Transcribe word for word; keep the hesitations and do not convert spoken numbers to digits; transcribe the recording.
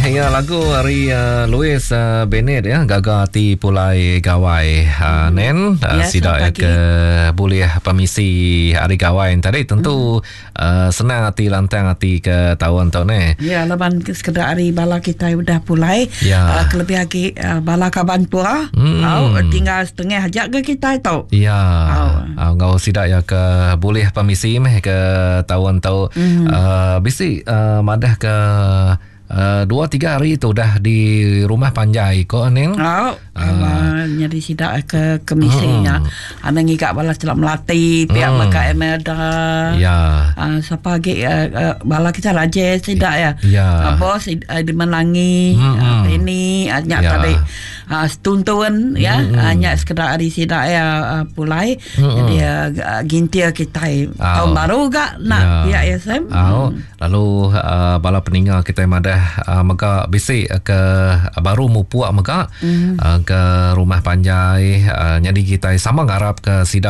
ya lagu hari uh, Louis uh, Bennett ya, Gaga ti pulai gawai uh, hmm. Nen uh, yes, sida ya ke boleh permisi hari gawai tadi tentu hmm. uh, senang hati lantang hati ke tahun tahun eh. Ya laban sekedar hari bala kita udah pulai ya. uh, kelebih lagi uh, bala kaban pura hmm. au tinggal setengah aja ke kita tahu. Ya. Au ngau sida ya ke boleh permisi meh ke tahun tahun hmm. uh, bisi uh, madah ke Uh, dua tiga hari itu dah di rumah Panjai kok Neng. Oh, uh, nyari sidak ke kemisinya. Uh, Ana ngigak bala celak melati pihak uh, maka emeda. Ya. Uh, siapa lagi uh, uh, bala kita raja sidak ya. Ya. Uh, bos uh, di Melangi, uh, uh, ini hanya uh, ya. Tadi uh, setuntun ya, hanya uh, sekedar hari sidak ya uh, pulai. Uh, Jadi uh, gintir kita tahun baru gak nak pihak S M. Oh, lalu uh, bala peninggal kita yang ada Uh, maka bisi uh, ke uh, baru mu puak maka mm. uh, ke rumah Panjai uh, jadi kita sama ngarap ke sida